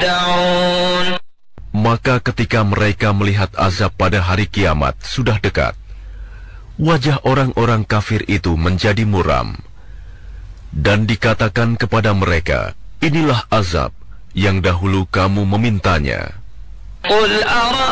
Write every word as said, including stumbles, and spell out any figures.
تدعون. Maka ketika mereka melihat azab pada hari kiamat sudah dekat, wajah orang-orang kafir itu menjadi muram. Dan dikatakan kepada mereka, inilah azab yang dahulu kamu memintanya. قل أرأيتم